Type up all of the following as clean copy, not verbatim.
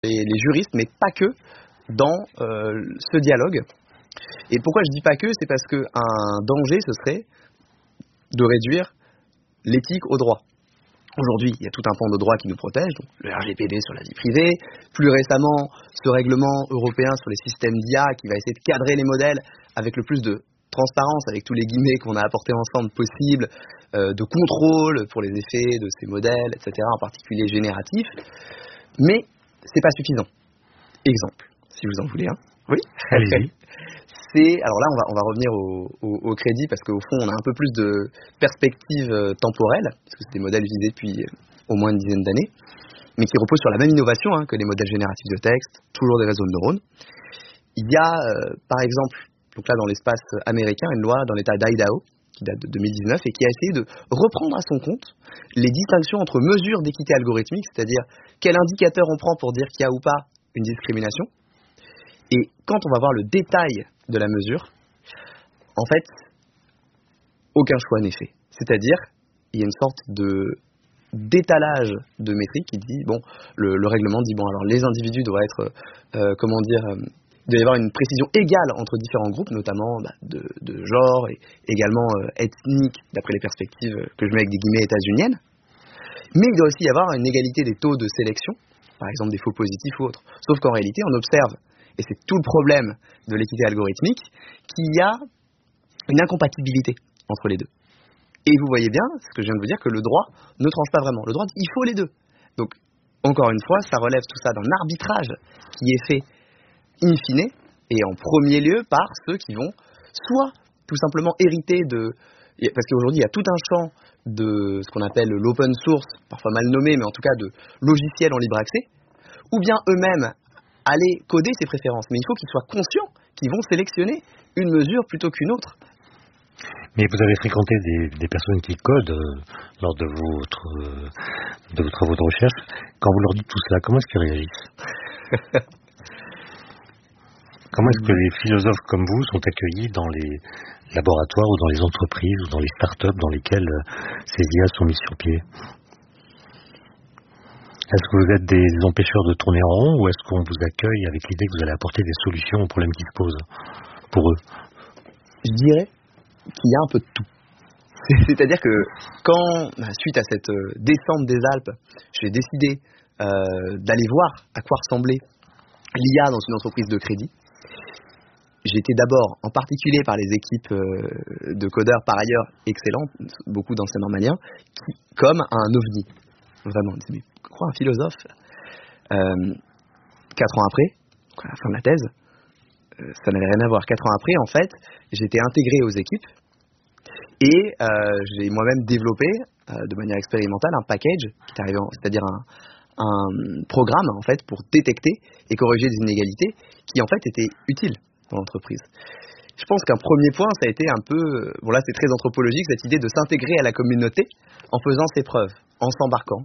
les juristes, mais pas que, dans ce dialogue. Et pourquoi je dis pas que, c'est parce qu'un danger, ce serait de réduire l'éthique au droit. Aujourd'hui, il y a tout un pan de droit qui nous protège, donc le RGPD sur la vie privée, plus récemment, ce règlement européen sur les systèmes d'IA qui va essayer de cadrer les modèles avec le plus de transparence, avec tous les guillemets qu'on a apportés ensemble possibles, de contrôle pour les effets de ces modèles, etc., en particulier génératifs. Mais c'est pas suffisant. Exemple, si vous en voulez un. Oui. Allez-y. Alors là, on va revenir au crédit parce qu'au fond, on a un peu plus de perspective temporelle, parce que c'est des modèles visés depuis au moins une dizaine d'années, mais qui reposent sur la même innovation que les modèles génératifs de texte, toujours des réseaux de neurones. Il y a, par exemple, donc là dans l'espace américain, une loi dans l'état d'Idaho, qui date de 2019, et qui a essayé de reprendre à son compte les distinctions entre mesures d'équité algorithmique, c'est-à-dire quel indicateur on prend pour dire qu'il y a ou pas une discrimination, et quand on va voir le détail de la mesure, en fait, aucun choix n'est fait. C'est-à-dire, il y a une sorte d'étalage de métriques qui dit, bon, le règlement dit, bon, alors les individus doivent être, il doit y avoir une précision égale entre différents groupes, notamment de genre et également ethnique, d'après les perspectives que je mets avec des guillemets états-uniennes. Mais il doit aussi y avoir une égalité des taux de sélection, par exemple des faux positifs ou autres. Sauf qu'en réalité, on observe, et c'est tout le problème de l'équité algorithmique, qu'il y a une incompatibilité entre les deux. Et vous voyez bien, ce que je viens de vous dire, que le droit ne tranche pas vraiment. Le droit dit il faut les deux. Donc, encore une fois, ça relève tout ça d'un arbitrage qui est fait in fine, et en premier lieu par ceux qui vont soit tout simplement hériter de... Parce qu'aujourd'hui, il y a tout un champ de ce qu'on appelle l'open source, parfois mal nommé, mais en tout cas de logiciels en libre accès, ou bien eux-mêmes aller coder ses préférences. Mais il faut qu'ils soient conscients qu'ils vont sélectionner une mesure plutôt qu'une autre. Mais vous avez fréquenté des personnes qui codent lors de vos travaux de recherche. Quand vous leur dites tout cela, comment est-ce qu'ils réagissent? Comment est-ce que les philosophes comme vous sont accueillis dans les laboratoires ou dans les entreprises ou dans les startups dans lesquelles ces IA sont mises sur pied? Est-ce que vous êtes des empêcheurs de tourner en rond ou est-ce qu'on vous accueille avec l'idée que vous allez apporter des solutions aux problèmes qui se posent pour eux? Je dirais qu'il y a un peu de tout. C'est-à-dire que quand, suite à cette descente des Alpes, j'ai décidé d'aller voir à quoi ressemblait l'IA dans une entreprise de crédit, j'ai été d'abord, en particulier par les équipes de codeurs, par ailleurs excellentes, beaucoup d'enseignants maliens, comme un ovni. Vraiment, mais quoi, un philosophe 4 ans après, à la fin de la thèse, ça n'avait rien à voir. 4 ans après, en fait, j'étais intégré aux équipes et j'ai moi-même développé, de manière expérimentale, un package, c'est-à-dire un programme, en fait, pour détecter et corriger des inégalités qui, en fait, étaient utiles dans l'entreprise. Je pense qu'un premier point, ça a été un peu, bon là c'est très anthropologique, cette idée de s'intégrer à la communauté en faisant ses preuves, en s'embarquant.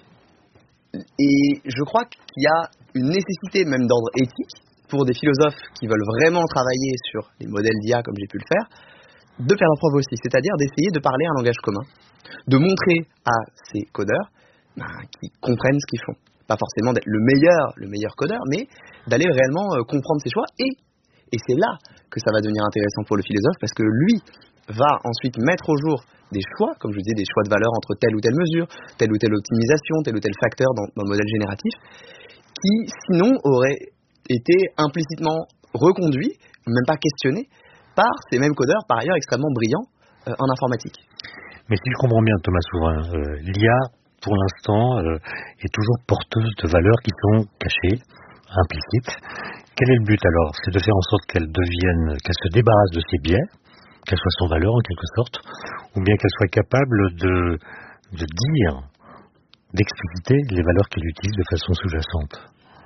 Et je crois qu'il y a une nécessité même d'ordre éthique pour des philosophes qui veulent vraiment travailler sur les modèles d'IA comme j'ai pu le faire, de faire leur preuve aussi, c'est-à-dire d'essayer de parler un langage commun, de montrer à ces codeurs qu'ils comprennent ce qu'ils font. Pas forcément d'être le meilleur codeur, mais d'aller réellement comprendre ses choix et c'est là que ça va devenir intéressant pour le philosophe parce que lui va ensuite mettre au jour des choix, comme je vous disais, des choix de valeur entre telle ou telle mesure, telle ou telle optimisation, tel ou tel facteur dans le modèle génératif, qui sinon auraient été implicitement reconduits, même pas questionnés, par ces mêmes codeurs, par ailleurs extrêmement brillants en informatique. Mais si je comprends bien, Thomas Souverain, l'IA, pour l'instant, est toujours porteuse de valeurs qui sont cachées, implicites. Quel est le but alors? C'est de faire en sorte qu'elle se débarrasse de ses biais, qu'elle soit sans valeur en quelque sorte, ou bien qu'elle soit capable de dire, d'expliciter les valeurs qu'elle utilise de façon sous-jacente.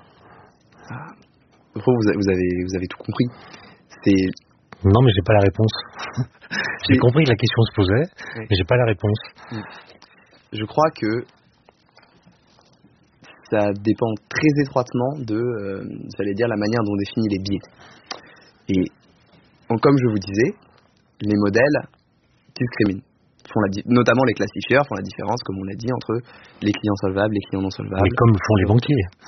Vous avez tout compris. Non, mais j'ai pas la réponse. J'ai compris que la question se posait, oui. Mais j'ai pas la réponse. Je crois que ça dépend très étroitement de, la manière dont on définit les biais. Et comme je vous disais, les modèles discriminent. Notamment les classifieurs font la différence, comme on l'a dit, entre les clients solvables et les clients non solvables. Mais comme font les banquiers.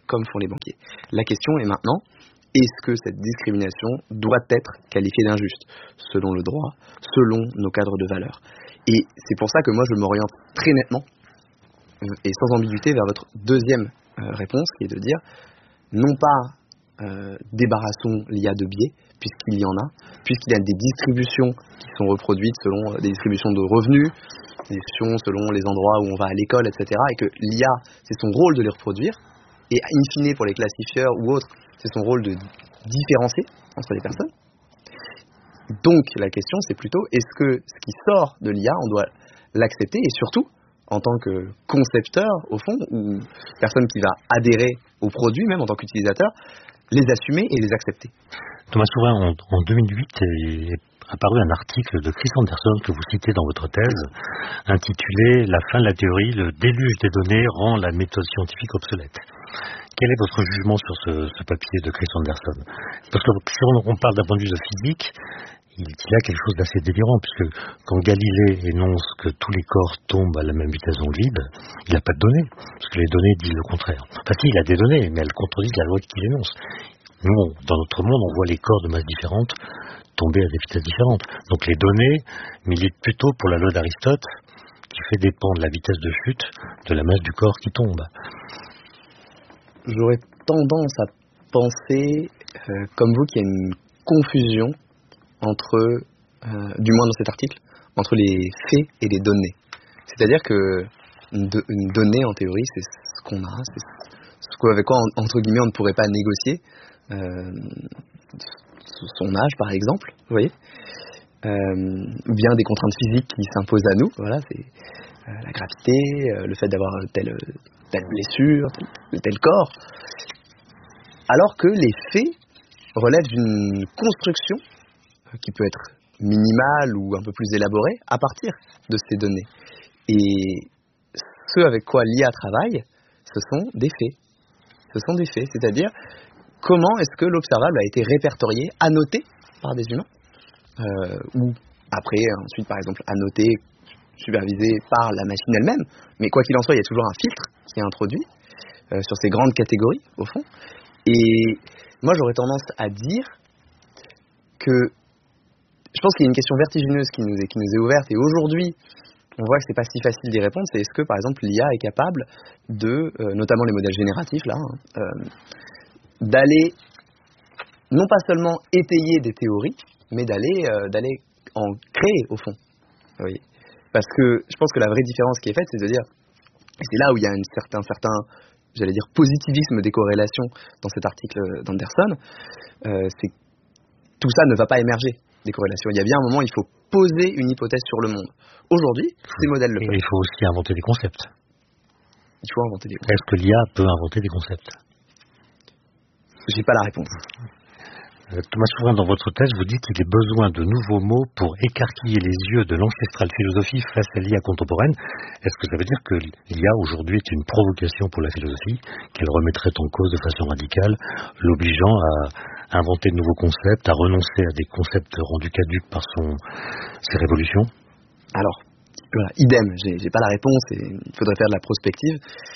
comme font les banquiers. La question est maintenant, est-ce que cette discrimination doit être qualifiée d'injuste, selon le droit, selon nos cadres de valeurs? Et c'est pour ça que moi je m'oriente très nettement et sans ambiguïté vers votre deuxième réponse, qui est de dire, non pas débarrassons l'IA de biais, puisqu'il y en a, puisqu'il y a des distributions qui sont reproduites selon des distributions de revenus, des distributions selon les endroits où on va à l'école, etc., et que l'IA, c'est son rôle de les reproduire, et in fine pour les classifieurs ou autres, c'est son rôle de différencier entre les personnes. Donc la question c'est plutôt, est-ce que ce qui sort de l'IA, on doit l'accepter, et surtout, en tant que concepteur, au fond, ou personne qui va adhérer au produit, même en tant qu'utilisateur, les assumer et les accepter. Thomas Souverain, en 2008 est apparu un article de Chris Anderson que vous citez dans votre thèse, intitulé « La fin de la théorie, le déluge des données rend la méthode scientifique obsolète ». Quel est votre jugement sur ce papier de Chris Anderson? Parce que si on parle d'un point de vue de physique, il y a quelque chose d'assez délirant, puisque quand Galilée énonce que tous les corps tombent à la même vitesse dans le vide, il n'a pas de données, parce que les données disent le contraire. Enfin si, il a des données, mais elles contredisent la loi qu'il énonce. Nous, dans notre monde, on voit les corps de masse différentes tomber à des vitesses différentes. Donc les données militent plutôt pour la loi d'Aristote, qui fait dépendre la vitesse de chute de la masse du corps qui tombe. J'aurais tendance à penser, comme vous, qu'il y a une confusion entre, du moins dans cet article, entre les faits et les données. C'est-à-dire que une donnée, en théorie, c'est ce qu'on a, c'est ce avec quoi, entre guillemets, on ne pourrait pas négocier. Son âge, par exemple, vous voyez, ou bien des contraintes physiques qui s'imposent à nous, voilà, c'est la gravité, le fait d'avoir telle blessure, tel corps, alors que les faits relèvent d'une construction qui peut être minimale ou un peu plus élaborée à partir de ces données. Et ce avec quoi l'IA travaille, ce sont des faits. Ce sont des faits, c'est-à-dire comment est-ce que l'observable a été répertorié, annoté par des humains, ou après, ensuite, par exemple, annoté, supervisé par la machine elle-même, mais quoi qu'il en soit, il y a toujours un filtre qui est introduit sur ces grandes catégories, au fond. Et moi, j'aurais tendance à dire que je pense qu'il y a une question vertigineuse qui nous est ouverte, et aujourd'hui, on voit que c'est pas si facile d'y répondre, c'est est-ce que, par exemple, l'IA est capable de, notamment les modèles génératifs, là, d'aller, non pas seulement étayer des théories, mais d'aller en créer, au fond. Oui. Parce que je pense que la vraie différence qui est faite, c'est de dire, et c'est là où il y a un certain, j'allais dire, positivisme des corrélations dans cet article d'Anderson, c'est que tout ça ne va pas émerger, des corrélations. Il y a bien un moment, il faut poser une hypothèse sur le monde. Aujourd'hui, ces modèles le peuvent. Et il faut aussi inventer des concepts. Il faut inventer des concepts. Est-ce que l'IA peut inventer des concepts? J'ai pas la réponse. Thomas Souverain, dans votre thèse, vous dites qu'il y a besoin de nouveaux mots pour écarquiller les yeux de l'ancestrale philosophie face à l'IA contemporaine. Est-ce que ça veut dire que l'IA aujourd'hui est une provocation pour la philosophie, qu'elle remettrait en cause de façon radicale, l'obligeant à inventer de nouveaux concepts, à renoncer à des concepts rendus caducs par ses révolutions? Alors, voilà, idem, j'ai pas la réponse et il faudrait faire de la prospective.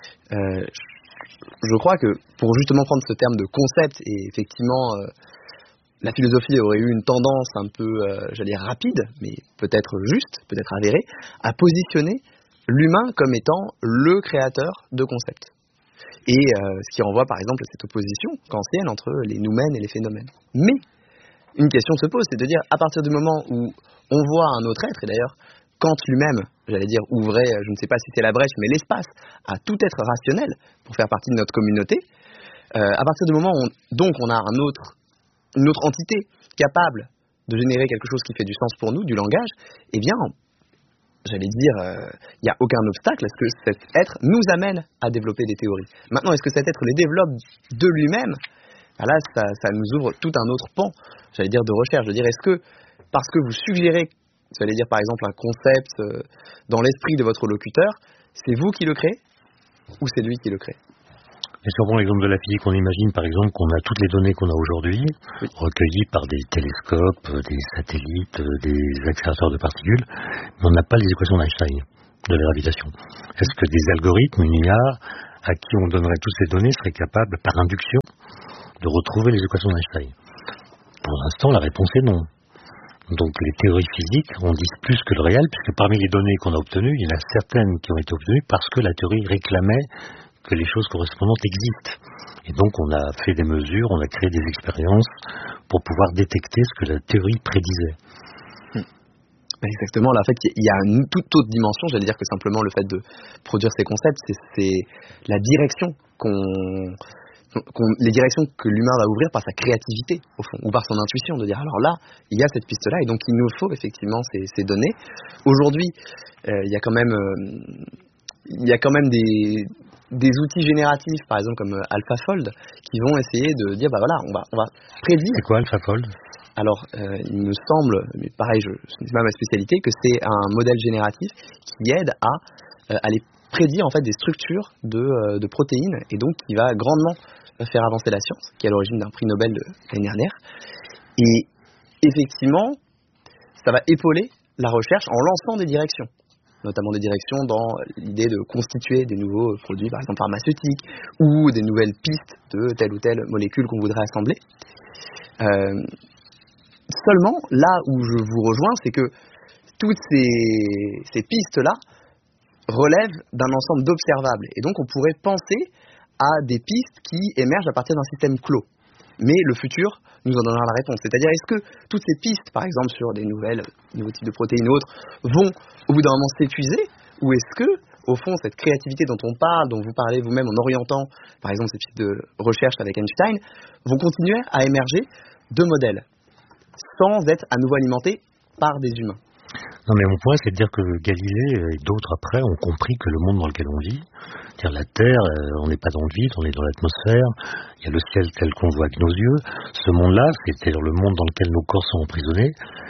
Je crois que pour justement prendre ce terme de concept, et effectivement, la philosophie aurait eu une tendance un peu, j'allais dire rapide, mais peut-être juste, peut-être avérée, à positionner l'humain comme étant le créateur de concepts. Et ce qui renvoie par exemple à cette opposition kantienne entre les noumènes et les phénomènes. Mais une question se pose, c'est de dire, à partir du moment où on voit un autre être, et d'ailleurs, Kant lui-même, j'allais dire, ouvrait, je ne sais pas si c'est la brèche, mais l'espace à tout être rationnel pour faire partie de notre communauté, à partir du moment où on a une autre entité capable de générer quelque chose qui fait du sens pour nous, du langage, eh bien, j'allais dire, il n'y a aucun obstacle à ce que cet être nous amène à développer des théories. Maintenant, est-ce que cet être les développe de lui-même? Là, ça nous ouvre tout un autre pan, j'allais dire, de recherche. Je veux dire, est-ce que, parce que vous suggérez, j'allais dire par exemple, un concept dans l'esprit de votre locuteur, c'est vous qui le créez ou c'est lui qui le crée? Et si on prend l'exemple de la physique, on imagine par exemple qu'on a toutes les données qu'on a aujourd'hui, oui, recueillies par des télescopes, des satellites, des accélérateurs de particules, mais on n'a pas les équations d'Einstein de la gravitation. Est-ce que des algorithmes, une IA, à qui on donnerait toutes ces données serait capable, par induction, de retrouver les équations d'Einstein. Pour l'instant, la réponse est non. Donc les théories physiques en disent plus que le réel, puisque parmi les données qu'on a obtenues, il y en a certaines qui ont été obtenues parce que la théorie réclamait que les choses correspondantes existent. Et donc on a fait des mesures, on a créé des expériences pour pouvoir détecter ce que la théorie prédisait. Exactement, là en fait il y a une toute autre dimension, j'allais dire, que simplement le fait de produire ces concepts, c'est la direction les directions que l'humain va ouvrir par sa créativité au fond, ou par son intuition, de dire alors là il y a cette piste là et donc il nous faut effectivement ces données. Aujourd'hui il y a quand même des outils génératifs, par exemple comme AlphaFold, qui vont essayer de dire bah voilà, on va prédire. C'est quoi AlphaFold? Alors, il me semble, mais pareil, ce n'est pas ma spécialité, que c'est un modèle génératif qui aide à aller prédire en fait des structures de protéines et donc qui va grandement faire avancer la science, qui est à l'origine d'un prix Nobel de l'année dernière. Et effectivement, ça va épauler la recherche en lançant des directions, notamment des directions dans l'idée de constituer des nouveaux produits, par exemple pharmaceutiques, ou des nouvelles pistes de telle ou telle molécule qu'on voudrait assembler. Seulement, là où je vous rejoins, c'est que toutes ces pistes-là relèvent d'un ensemble d'observables. Et donc, on pourrait penser à des pistes qui émergent à partir d'un système clos. Mais le futur nous en donnera la réponse. C'est-à-dire, est-ce que toutes ces pistes, par exemple, sur des nouveaux types de protéines ou autres, vont, au bout d'un moment, s'épuiser? Ou est-ce que, au fond, cette créativité dont on parle, dont vous parlez vous-même en orientant, par exemple, ces pistes de recherche avec Einstein, vont continuer à émerger de modèles sans être à nouveau alimenté par des humains? Non, mais mon point, c'est de dire que Galilée et d'autres après ont compris que le monde dans lequel on vit, c'est-à-dire la Terre, on n'est pas dans le vide, on est dans l'atmosphère, il y a le ciel tel qu'on le voit avec nos yeux. Ce monde-là, c'est-à-dire le monde dans lequel nos corps sont emprisonnés,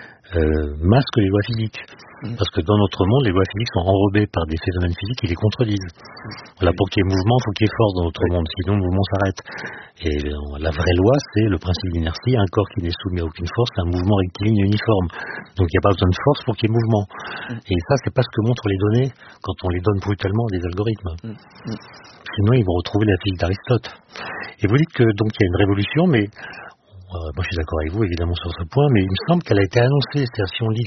masque les lois physiques. Parce que dans notre monde, les lois physiques sont enrobées par des phénomènes physiques qui les contredisent. Voilà, pour qu'il y ait mouvement, il faut qu'il y ait force dans notre monde, sinon le mouvement s'arrête. Et la vraie loi, c'est le principe d'inertie. Un corps qui n'est soumis à aucune force, c'est un mouvement rectiligne uniforme. Donc il n'y a pas besoin de force pour qu'il y ait mouvement. Et ça, c'est pas ce que montrent les données quand on les donne brutalement à des algorithmes. Sinon, ils vont retrouver la physique d'Aristote. Et vous dites que donc il y a une révolution, mais moi je suis d'accord avec vous évidemment sur ce point, mais il me semble qu'elle a été annoncée. C'est-à-dire si on lit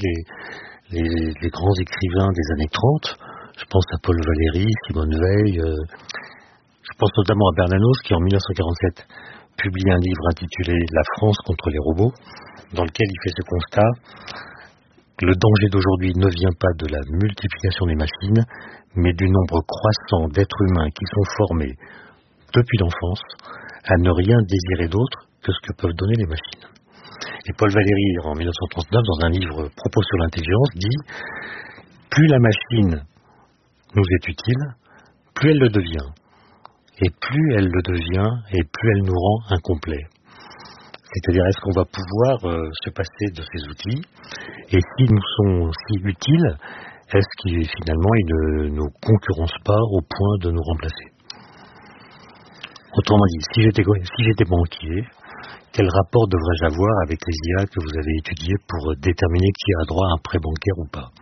les grands écrivains des années 30, je pense à Paul Valéry, Simone Veil, je pense notamment à Bernanos qui en 1947 publie un livre intitulé La France contre les robots, dans lequel il fait ce constat: le danger d'aujourd'hui ne vient pas de la multiplication des machines, mais du nombre croissant d'êtres humains qui sont formés depuis l'enfance à ne rien désirer d'autre que ce que peuvent donner les machines. Et Paul Valéry, en 1939, dans un livre Propos sur l'intelligence, dit: plus la machine nous est utile, plus elle le devient. Et plus elle le devient, et plus elle nous rend incomplets. C'est-à-dire, est-ce qu'on va pouvoir se passer de ces outils? Et s'ils nous sont si utiles, est-ce qu'ils finalement ils ne nous concurrencent pas au point de nous remplacer? Autrement dit, si j'étais banquier, quel rapport devrais-je avoir avec les IA que vous avez étudiés pour déterminer qui a droit à un prêt bancaire ou pas?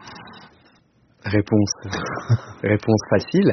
Réponse facile.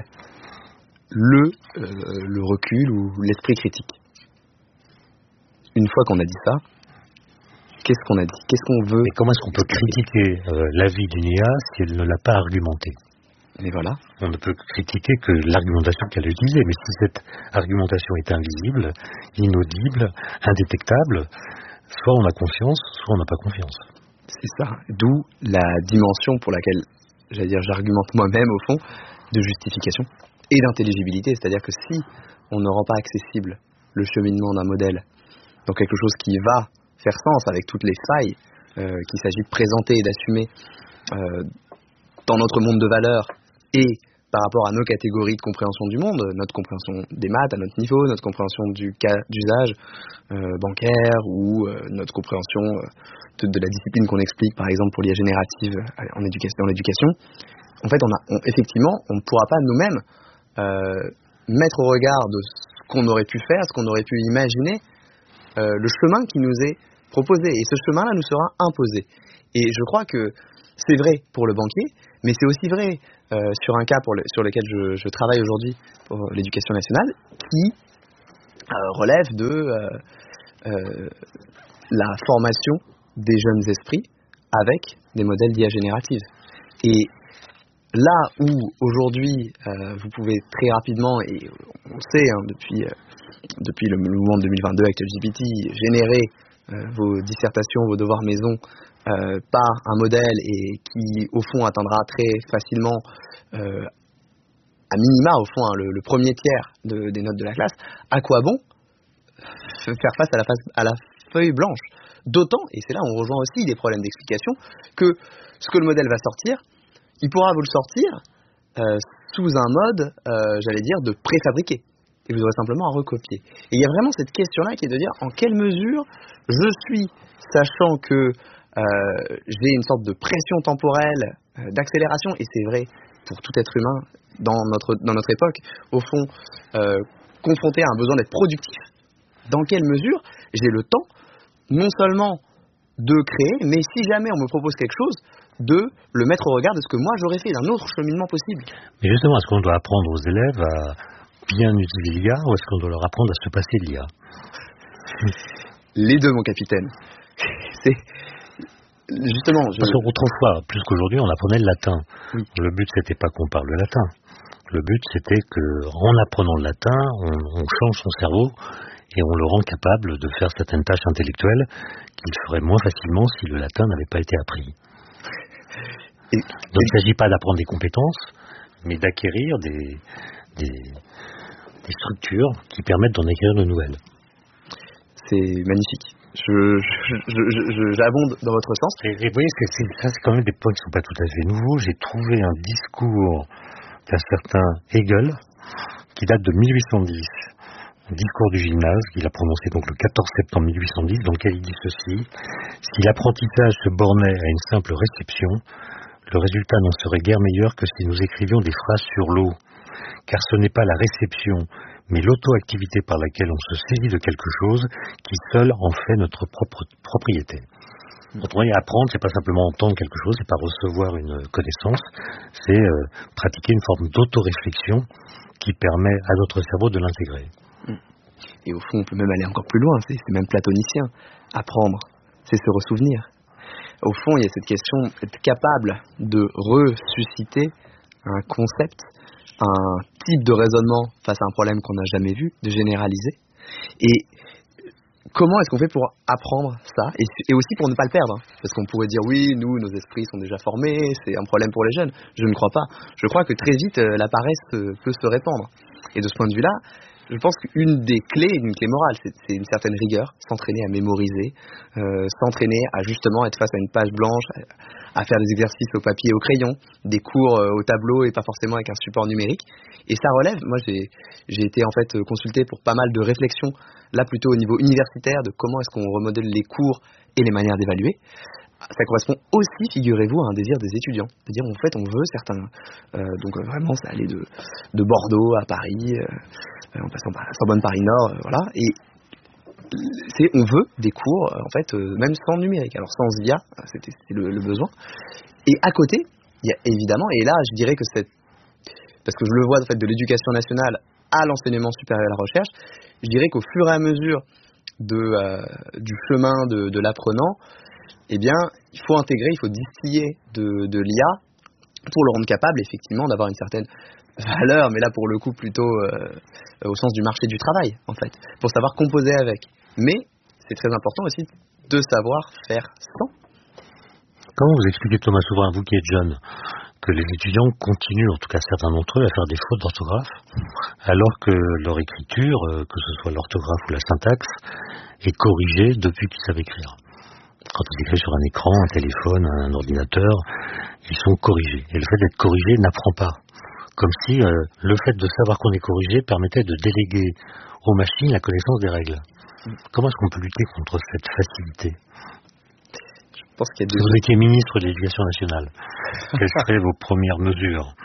Le recul ou l'esprit critique. Une fois qu'on a dit ça, qu'est-ce qu'on a dit? Qu'est-ce qu'on veut? Et comment est-ce qu'on peut critiquer l'avis d'une IA si elle ne l'a pas argumenté? Mais voilà. On ne peut critiquer que l'argumentation qu'elle a utilisée, mais si cette argumentation est invisible, inaudible, indétectable, soit on a confiance, soit on n'a pas confiance. C'est ça. D'où la dimension pour laquelle, j'argumente moi-même au fond, de justification et d'intelligibilité. C'est-à-dire que si on ne rend pas accessible le cheminement d'un modèle dans quelque chose qui va faire sens avec toutes les failles qu'il s'agit de présenter et d'assumer dans notre monde de valeurs et par rapport à nos catégories de compréhension du monde, notre compréhension des maths à notre niveau, notre compréhension du cas d'usage bancaire ou notre compréhension de la discipline qu'on explique, par exemple pour l'IA générative dans l'éducation, en fait, effectivement, on ne pourra pas nous-mêmes mettre au regard de ce qu'on aurait pu faire, ce qu'on aurait pu imaginer, le chemin qui nous est proposé. Et ce chemin-là nous sera imposé. Et je crois que c'est vrai pour le banquier, mais c'est aussi vrai sur un cas sur lequel je travaille aujourd'hui pour l'éducation nationale, qui relève de la formation des jeunes esprits avec des modèles d'IA générative. Et là où aujourd'hui vous pouvez très rapidement, et on le sait depuis le mouvement de 2022 avec ChatGPT, générer vos dissertations, vos devoirs maison par un modèle et qui au fond atteindra très facilement à minima au fond le premier tiers des notes de la classe, à quoi bon faire face à la feuille blanche? D'autant, et c'est là où on rejoint aussi des problèmes d'explication, que ce que le modèle va sortir, il pourra vous le sortir sous un mode, j'allais dire, de préfabriqué. Et vous aurez simplement à recopier. Et il y a vraiment cette question-là qui est de dire en quelle mesure je suis, sachant que j'ai une sorte de pression temporelle, d'accélération, et c'est vrai pour tout être humain dans notre époque, au fond, confronté à un besoin d'être productif, dans quelle mesure j'ai le temps, non seulement de créer, mais si jamais on me propose quelque chose, de le mettre au regard de ce que moi j'aurais fait, d'un autre cheminement possible. Mais justement, est-ce qu'on doit apprendre aux élèves à bien utiliser l'IA, ou est-ce qu'on doit leur apprendre à se passer de l'IA? Les deux, mon capitaine. C'est justement. Parce qu'autrefois, plus qu'aujourd'hui, on apprenait le latin. Oui. Le but, c'était pas qu'on parle le latin. Le but, c'était qu'en apprenant le latin, on change son cerveau et on le rend capable de faire certaines tâches intellectuelles qu'il ferait moins facilement si le latin n'avait pas été appris. Donc il ne s'agit pas d'apprendre des compétences, mais d'acquérir des structures qui permettent d'en acquérir de nouvelles. C'est magnifique. J'abonde dans votre sens. Et vous voyez, ça c'est quand même des points qui ne sont pas tout à fait nouveaux. J'ai trouvé un discours d'un certain Hegel qui date de 1810. Un discours du gymnase qu'il a prononcé donc le 14 septembre 1810, dans lequel il dit ceci: si l'apprentissage se bornait à une simple réception, le résultat n'en serait guère meilleur que si nous écrivions des phrases sur l'eau, car ce n'est pas la réception, mais l'auto-activité par laquelle on se saisit de quelque chose qui seule en fait notre propre propriété. Autrement dit, apprendre, c'est pas simplement entendre quelque chose, c'est pas recevoir une connaissance, c'est pratiquer une forme d'auto-réflexion qui permet à notre cerveau de l'intégrer. Et au fond, on peut même aller encore plus loin, c'est même platonicien. Apprendre, c'est se ressouvenir. Au fond, il y a cette question d'être capable de ressusciter un concept, un type de raisonnement face à un problème qu'on n'a jamais vu, de généraliser. Et comment est-ce qu'on fait pour apprendre ça et aussi pour ne pas le perdre? Parce qu'on pourrait dire, oui, nous, nos esprits sont déjà formés, c'est un problème pour les jeunes. Je ne crois pas. Je crois que très vite, la paresse peut se répandre. Et de ce point de vue-là, je pense qu'une des clés, une clé morale, c'est une certaine rigueur, s'entraîner à mémoriser, s'entraîner à justement être face à une page blanche, à faire des exercices au papier et au crayon, des cours au tableau et pas forcément avec un support numérique. Et ça relève, moi j'ai été en fait consulté pour pas mal de réflexions, là plutôt au niveau universitaire, de comment est-ce qu'on remodèle les cours et les manières d'évaluer. Ça correspond aussi, figurez-vous, à un désir des étudiants. C'est-à-dire, en fait, on veut certains... donc vraiment, ça allait de Bordeaux à Paris, en passant par la Sorbonne Paris-Nord, voilà. Et on veut des cours, en fait, même sans numérique. Alors, sans IA, c'était le besoin. Et à côté, il y a évidemment, et là, je dirais que parce que je le vois, en fait, de l'éducation nationale à l'enseignement supérieur à la recherche, je dirais qu'au fur et à mesure du chemin de l'apprenant, eh bien, il faut intégrer, il faut distiller de l'IA pour le rendre capable, effectivement, d'avoir une certaine valeur, mais là, pour le coup, plutôt au sens du marché du travail, en fait, pour savoir composer avec. Mais c'est très important aussi de savoir faire sans. Comment vous expliquez, Thomas Souverain, vous qui êtes jeune, que les étudiants continuent, en tout cas certains d'entre eux, à faire des fautes d'orthographe, alors que leur écriture, que ce soit l'orthographe ou la syntaxe, est corrigée depuis qu'ils savent écrire? Quand ils écrivent sur un écran, un téléphone, un ordinateur, ils sont corrigés. Et le fait d'être corrigé n'apprend pas. Comme si le fait de savoir qu'on est corrigé permettait de déléguer aux machines la connaissance des règles. Comment est-ce qu'on peut lutter contre cette facilité? Je pense qu'il y a Si vous étiez ministre de l'Éducation nationale, quelles seraient vos premières mesures?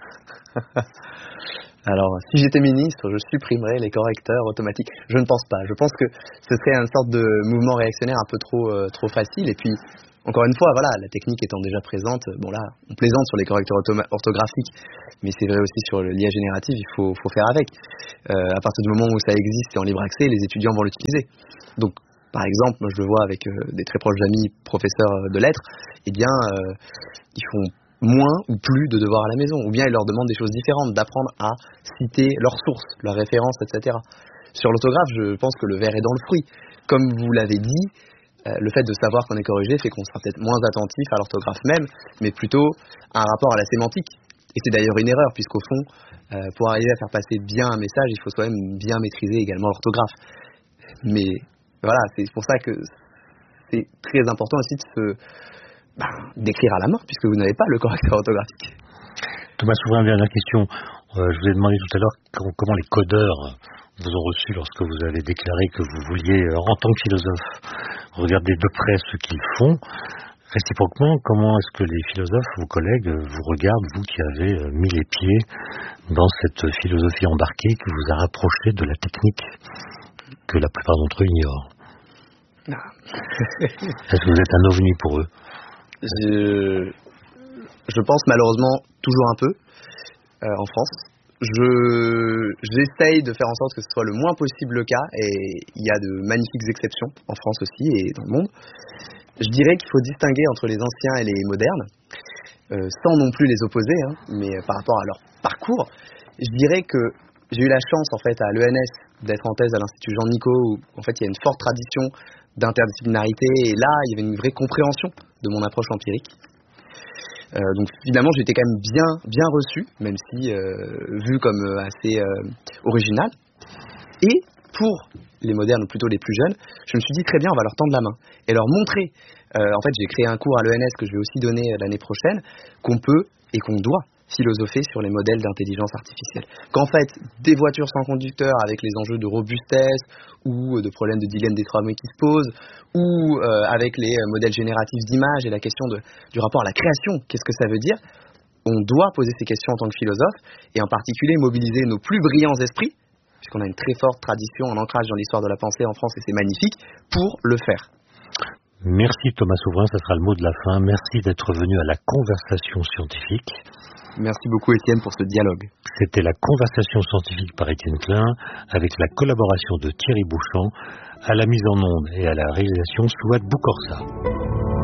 Alors, si j'étais ministre, je supprimerais les correcteurs automatiques. Je ne pense pas. Je pense que ce serait une sorte de mouvement réactionnaire un peu trop facile. Et puis, Encore une fois, voilà, la technique étant déjà présente, bon là, on plaisante sur les correcteurs orthographiques, mais c'est vrai aussi sur l'IA générative, il faut faire avec. À partir du moment où ça existe et en libre accès, les étudiants vont l'utiliser. Donc, par exemple, moi je le vois avec des très proches amis professeurs de lettres, eh bien, ils font moins ou plus de devoirs à la maison, ou bien ils leur demandent des choses différentes, d'apprendre à citer leurs sources, leurs références, etc. Sur l'orthographe, je pense que le verre est dans le fruit. Comme vous l'avez dit, le fait de savoir qu'on est corrigé fait qu'on sera peut-être moins attentif à l'orthographe même, mais plutôt à un rapport à la sémantique. Et c'est d'ailleurs une erreur, puisqu'au fond, pour arriver à faire passer bien un message, il faut soi-même bien maîtriser également l'orthographe. Mais voilà, c'est pour ça que c'est très important aussi d'écrire à la main, puisque vous n'avez pas le correcteur orthographique. Thomas Souverain, dernière question. Je vous ai demandé tout à l'heure comment les codeurs vous ont reçu lorsque vous avez déclaré que vous vouliez, en tant que philosophe, regarder de près ce qu'ils font. Réciproquement, comment est-ce que les philosophes, vos collègues, vous regardent, vous qui avez mis les pieds dans cette philosophie embarquée qui vous a rapproché de la technique que la plupart d'entre eux ignorent? Est-ce que vous êtes un ovni pour eux? Je pense malheureusement toujours un peu en France. J'essaye de faire en sorte que ce soit le moins possible le cas, et il y a de magnifiques exceptions en France aussi et dans le monde. Je dirais qu'il faut distinguer entre les anciens et les modernes, sans non plus les opposer, hein, mais par rapport à leur parcours. Je dirais que j'ai eu la chance en fait à l'ENS d'être en thèse à l'Institut Jean Nicot, où en fait il y a une forte tradition d'interdisciplinarité, et là il y avait une vraie compréhension de mon approche empirique. Donc finalement j'ai été quand même bien reçu, même si vu comme assez original. Et pour les modernes, ou plutôt les plus jeunes, je me suis dit très bien, on va leur tendre la main et leur montrer. En fait, j'ai créé un cours à l'ENS que je vais aussi donner l'année prochaine, qu'on peut et qu'on doit philosopher sur les modèles d'intelligence artificielle. Qu'en fait, des voitures sans conducteur avec les enjeux de robustesse ou de problèmes de dilemme des trois mots qui se posent, ou avec les modèles génératifs d'images et la question du rapport à la création, qu'est-ce que ça veut dire? On doit poser ces questions en tant que philosophe, et en particulier mobiliser nos plus brillants esprits, puisqu'on a une très forte tradition, un ancrage dans l'histoire de la pensée en France, et c'est magnifique, pour le faire. Merci Thomas Souverain, ça sera le mot de la fin. Merci d'être venu à la conversation scientifique. Merci beaucoup Étienne pour ce dialogue. C'était la conversation scientifique par Étienne Klein, avec la collaboration de Thierry Bouchant, à la mise en onde et à la réalisation Souad Boukorsa.